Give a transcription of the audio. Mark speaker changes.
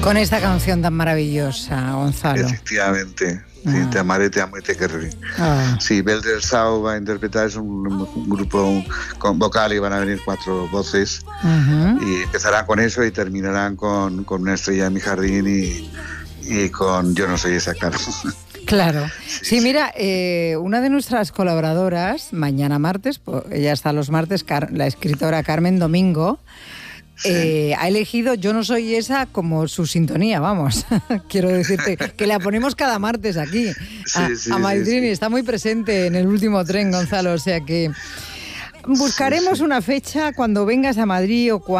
Speaker 1: Con esta canción tan maravillosa, Gonzalo.
Speaker 2: Efectivamente. Sí, te amaré, te amo y te querré. Sí, Bel del Sau va a interpretar, es un grupo con vocal y van a venir 4 voces. Y empezarán con eso y terminarán con Una estrella en mi jardín y con Yo no soy esa, claro.
Speaker 1: Claro. Sí, mira, una de nuestras colaboradoras, mañana martes, ella está los martes, la escritora Carmen Domingo, ha elegido Yo no soy esa como su sintonía, vamos. Quiero decirte que la ponemos cada martes aquí a Maitrini. Está muy presente en el último tren, Gonzalo, o sea que buscaremos una fecha cuando vengas a Madrid o cuando